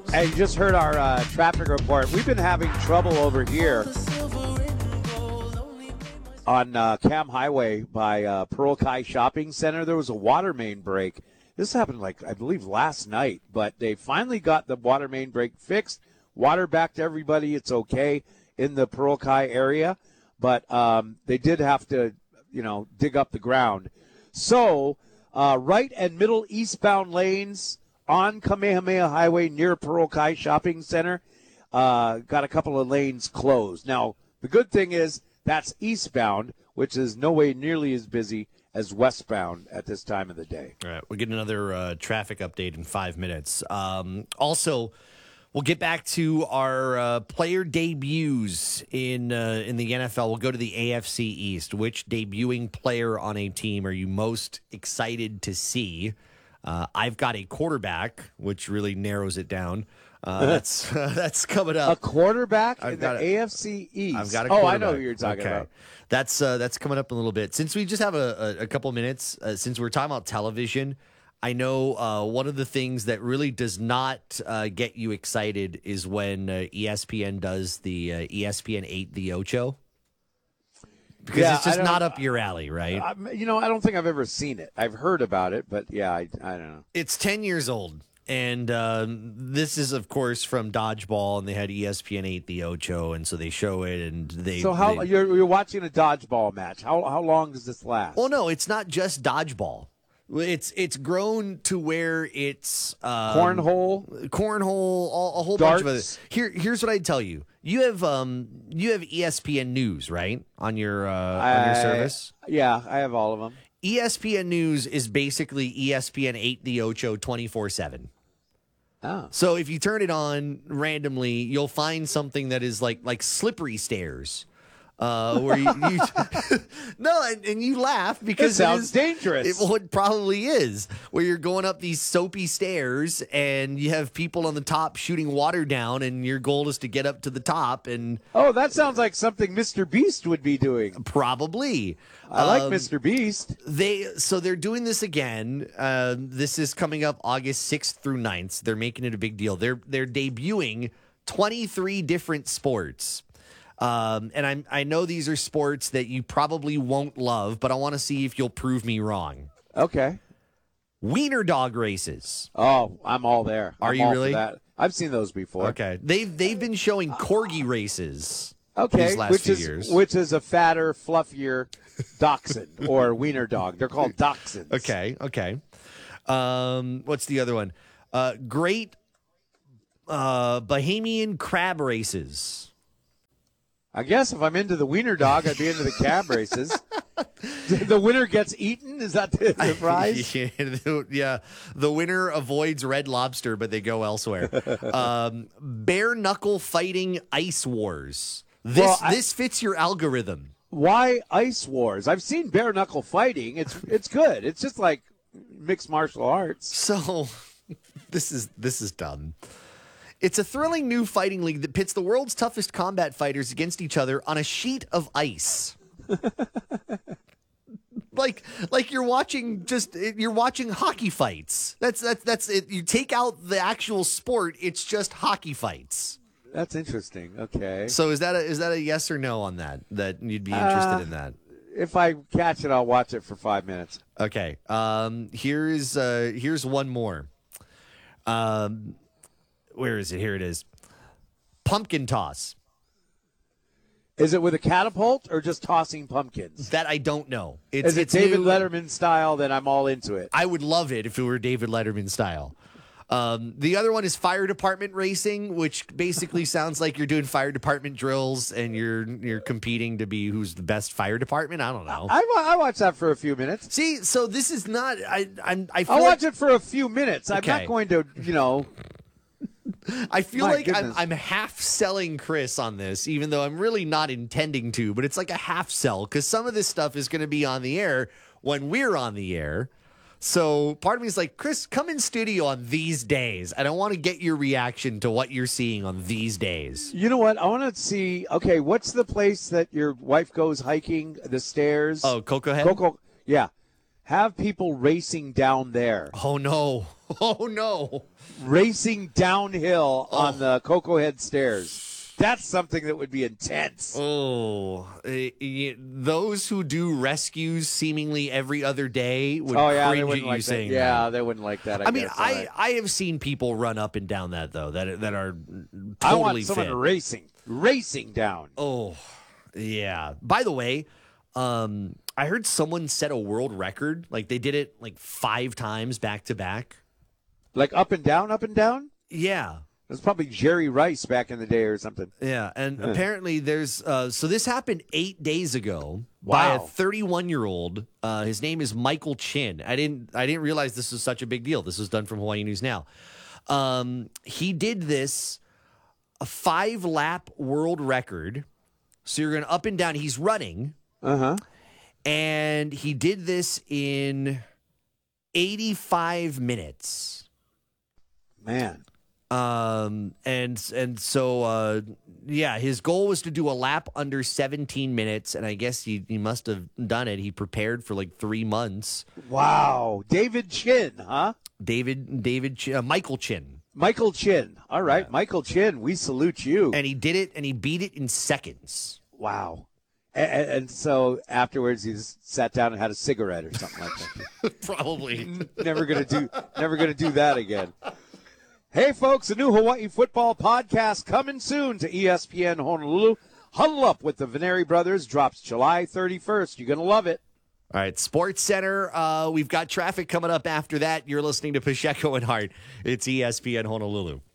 Hey, you just heard our traffic report. We've been having trouble over here on Cam Highway by Pearl Kai Shopping Center. There was a water main break. This happened, I believe, last night, but they finally got the water main break fixed. Water back to everybody. It's okay in the Pearl Kai area, but they did have to, dig up the ground. So right and middle eastbound lanes on Kamehameha Highway near Pearl Kai Shopping Center got a couple of lanes closed. Now, the good thing is that's eastbound, which is no way nearly as busy as westbound at this time of the day. All right, we'll get another traffic update in 5 minutes. Also, we'll get back to our player debuts in the NFL. We'll go to the AFC East. Which debuting player on a team are you most excited to see? I've got a quarterback, which really narrows it down. That's coming up. A quarterback in the AFC East. I've got a quarterback. I know who you're talking about. That's coming up in a little bit. Since we just have a couple minutes, since we're talking about television, I know one of the things that really does not get you excited is when ESPN does the ESPN 8 The Ocho. Because it's just not up your alley, right? I don't think I've ever seen it. I've heard about it, but yeah, I don't know. It's 10 years old. And this is, of course, from Dodgeball, and they had ESPN 8 The Ocho, and so they show it, and they. So you're watching a dodgeball match? How long does this last? Well, no, it's not just dodgeball. It's grown to where it's cornhole, a whole darts. bunch of it. Here's what I tell you: you have ESPN News, right, on your service? Yeah, I have all of them. ESPN News is basically ESPN 8 The Ocho 24/7. Oh. So if you turn it on randomly, you'll find something that is like slippery stairs. Where you no, and you laugh because it sounds dangerous. It probably is. Where you're going up these soapy stairs and you have people on the top shooting water down, and your goal is to get up to the top. And that sounds like something Mr. Beast would be doing. Probably. I like Mr. Beast. They're doing this again. This is coming up August 6th through 9th. They're making it a big deal. They're debuting 23 different sports. And I know these are sports that you probably won't love, but I want to see if you'll prove me wrong. Okay. Wiener dog races. Oh, I'm all there. Are you really? I've seen those before. Okay. They've been showing corgi races. Okay, these last few years. Which is a fatter, fluffier dachshund or wiener dog. They're called dachshunds. Okay. What's the other one? Great Bahamian crab races. I guess if I'm into the wiener dog, I'd be into the cab races. The winner gets eaten? Is that the prize? Yeah. The winner avoids Red Lobster, but they go elsewhere. Bare knuckle fighting ice wars. This fits your algorithm. Why ice wars? I've seen bare knuckle fighting. It's good. It's just like mixed martial arts. So this is dumb. It's a thrilling new fighting league that pits the world's toughest combat fighters against each other on a sheet of ice. like you're watching hockey fights. That's it. You take out the actual sport, it's just hockey fights. That's interesting. Okay. So is that a yes or no on that you'd be interested in that? If I catch it, I'll watch it for 5 minutes. Okay. Here's one more. Where is it? Here it is. Pumpkin toss. Is it with a catapult or just tossing pumpkins? That I don't know. Is it David Letterman style? Then I'm all into it. I would love it if it were David Letterman style. The other one is fire department racing, which basically sounds like you're doing fire department drills and you're competing to be who's the best fire department. I don't know. I watch that for a few minutes. See, so this is not. I'll watch it for a few minutes. Okay. I'm not going to, I feel like I'm half selling Chris on this, even though I'm really not intending to, but it's like a half sell because some of this stuff is going to be on the air when we're on the air. So part of me is like, Chris, come in studio on these days. I don't want to get your reaction to what you're seeing on these days. You know what? I want to see, okay, what's the place that your wife goes hiking, the stairs? Oh, Coco Head? Yeah. Have people racing down there. Oh, no. Oh, no. Racing downhill on the Cocoa Head stairs. That's something that would be intense. Oh, those who do rescues seemingly every other day would They cringe wouldn't at like you saying that. that. Yeah, they wouldn't like that. I mean, guess. All right. I have seen people run up and down that, though, that are totally I want someone fit. racing down. Oh, yeah. By the way, I heard someone set a world record. Like, they did it, 5 times back to back. Like up and down, up and down? Yeah. It was probably Jerry Rice back in the day or something. Yeah, and apparently there's so this happened 8 days ago by a 31-year-old. His name is Michael Chin. I didn't realize this was such a big deal. This was done from Hawaii News Now. He did this a 5-lap world record. So you're going up and down. He's running. And he did this in 85 minutes. Man. And so his goal was to do a lap under 17 minutes, and I guess he must have done it. He prepared for 3 months. Wow. David Chin, huh? Michael Chin. Michael Chin. All right, yeah. Michael Chin, we salute you. And he did it, and he beat it in seconds. Wow. And so afterwards, he just sat down and had a cigarette or something like that. Probably. Never gonna do that again. Hey, folks, a new Hawaii football podcast coming soon to ESPN Honolulu. Huddle Up with the Veneri Brothers drops July 31st. You're going to love it. All right, Sports Center. We've got traffic coming up after that. You're listening to Pacheco and Hart. It's ESPN Honolulu.